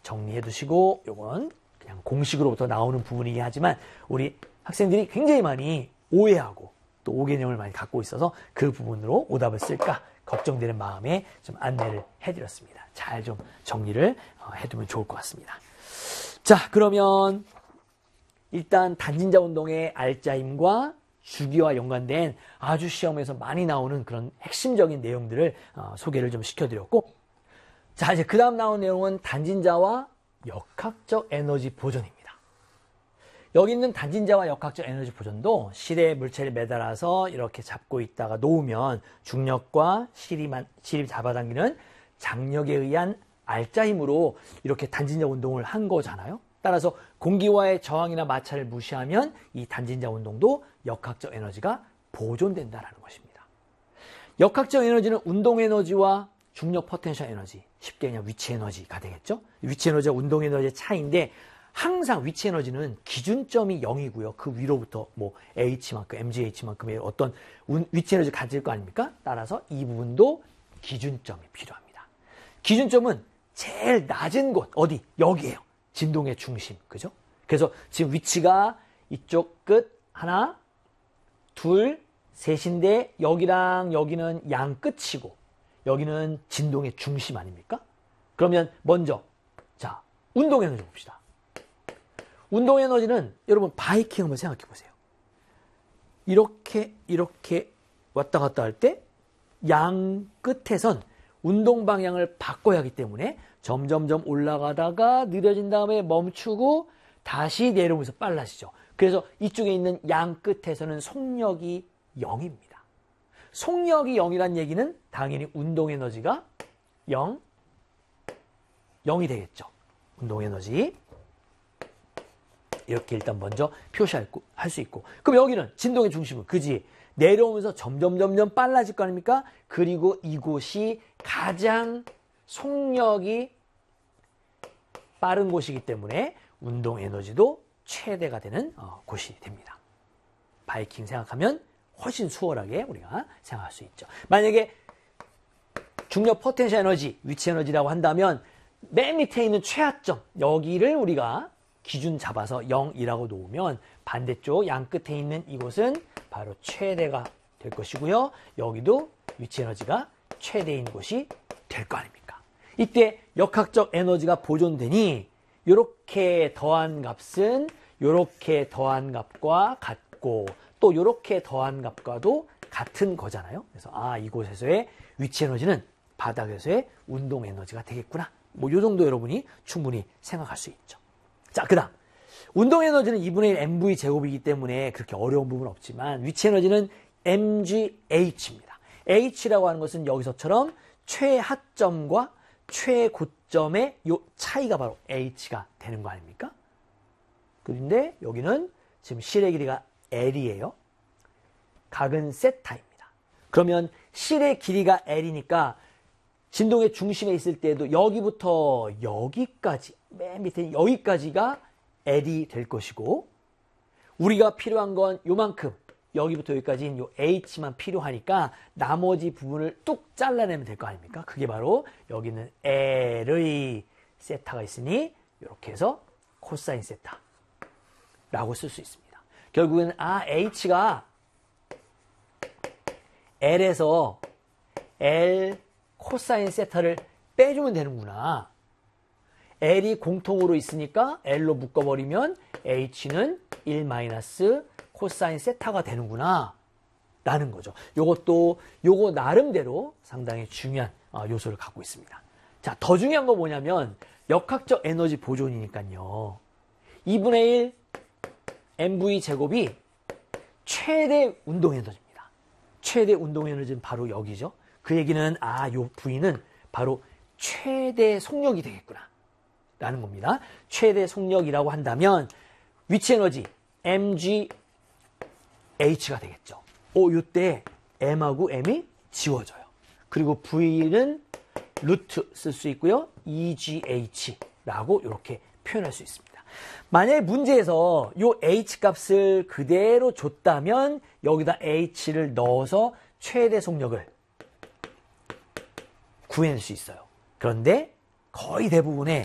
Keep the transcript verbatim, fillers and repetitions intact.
정리해 두시고, 요건 그냥 공식으로부터 나오는 부분이긴 하지만 우리 학생들이 굉장히 많이 오해하고 또 오개념을 많이 갖고 있어서 그 부분으로 오답을 쓸까 걱정되는 마음에 좀 안내를 해드렸습니다. 잘 좀 정리를 해두면 좋을 것 같습니다. 자, 그러면 일단 단진자 운동의 알짜임과 주기와 연관된 아주 시험에서 많이 나오는 그런 핵심적인 내용들을 어, 소개를 좀 시켜드렸고, 자, 이제 그 다음 나온 내용은 단진자와 역학적 에너지 보존입니다. 여기 있는 단진자와 역학적 에너지 보존도 실에 물체를 매달아서 이렇게 잡고 있다가 놓으면 중력과 실이, 실이 잡아당기는 장력에 의한 알짜 힘으로 이렇게 단진자 운동을 한 거잖아요. 따라서 공기와의 저항이나 마찰을 무시하면 이 단진자 운동도 역학적 에너지가 보존된다는 것입니다. 역학적 에너지는 운동 에너지와 중력 포텐셜 에너지, 쉽게 그냥 위치 에너지가 되겠죠. 위치 에너지와 운동 에너지의 차이인데 항상 위치 에너지는 기준점이 영이고요. 그 위로부터 뭐 H만큼, 엠지에이치만큼의 어떤 위치 에너지를 가질 거 아닙니까? 따라서 이 부분도 기준점이 필요합니다. 기준점은 제일 낮은 곳, 어디? 여기에요. 진동의 중심, 그죠? 그래서 지금 위치가 이쪽 끝 하나, 둘, 셋인데 여기랑 여기는 양 끝이고 여기는 진동의 중심 아닙니까? 그러면 먼저 자 운동 에너지 봅시다. 운동 에너지는 여러분 바이킹 한번 생각해 보세요. 이렇게 이렇게 왔다 갔다 할 때 양 끝에선 운동 방향을 바꿔야 하기 때문에 점점점 올라가다가 느려진 다음에 멈추고 다시 내려오면서 빨라지죠. 그래서 이쪽에 있는 양 끝에서는 속력이 영입니다. 속력이 영이란 얘기는 당연히 운동 에너지가 영, 영이 되겠죠. 운동 에너지. 이렇게 일단 먼저 표시할 수 있고. 그럼 여기는 진동의 중심은 그지? 내려오면서 점점 점점 빨라질 거 아닙니까? 그리고 이곳이 가장 속력이 빠른 곳이기 때문에 운동 에너지도 최대가 되는 어, 곳이 됩니다. 바이킹 생각하면 훨씬 수월하게 우리가 생각할 수 있죠. 만약에 중력 포텐셜 에너지, 위치 에너지라고 한다면 맨 밑에 있는 최하점, 여기를 우리가 기준 잡아서 영이라고 놓으면 반대쪽 양 끝에 있는 이곳은 바로 최대가 될 것이고요. 여기도 위치 에너지가 최대인 곳이 될 거 아닙니까? 이때 역학적 에너지가 보존되니 이렇게 더한 값은 이렇게 더한 값과 같고 또 이렇게 더한 값과도 같은 거잖아요. 그래서 아 이곳에서의 위치 에너지는 바닥에서의 운동 에너지가 되겠구나. 뭐 이 정도 여러분이 충분히 생각할 수 있죠. 자, 그 다음 운동 에너지는 이분의 일 엠브이 제곱이기 때문에 그렇게 어려운 부분은 없지만 위치 에너지는 엠지에이치입니다. H라고 하는 것은 여기서처럼 최하점과 최고점의 요 차이가 바로 H가 되는 거 아닙니까? 그런데 여기는 지금 실의 길이가 L이에요. 각은 세타입니다. 그러면 실의 길이가 L이니까 진동의 중심에 있을 때도 여기부터 여기까지 맨 밑에 여기까지가 L이 될 것이고 우리가 필요한 건 요만큼 여기부터 여기까지는 요 H만 필요하니까 나머지 부분을 뚝 잘라내면 될 거 아닙니까? 그게 바로 여기는 L의 세타가 있으니 이렇게 해서 코사인 세타라고 쓸 수 있습니다. 결국은 아 H가 L에서 L 코사인 세타를 빼주면 되는구나. L이 공통으로 있으니까 L로 묶어버리면 H는 일 마이너스 코사인 세타가 되는구나 라는 거죠. 요것도 요거 나름대로 상당히 중요한 요소를 갖고 있습니다. 자, 더 중요한 거 뭐냐면 역학적 에너지 보존이니까요. 이분의 일 엠브이 제곱이 최대 운동 에너지입니다. 최대 운동 에너지는 바로 여기죠. 그 얘기는 아, 요 V는 바로 최대 속력이 되겠구나 라는 겁니다. 최대 속력이라고 한다면 위치 에너지 엠지에이치가 되겠죠. 오, 요때 M하고 M이 지워져요. 그리고 V는 루트 쓸 수 있고요. 이지에이치라고 이렇게 표현할 수 있습니다. 만약에 문제에서 요 H 값을 그대로 줬다면 여기다 H를 넣어서 최대 속력을 구해낼 수 있어요. 그런데 거의 대부분의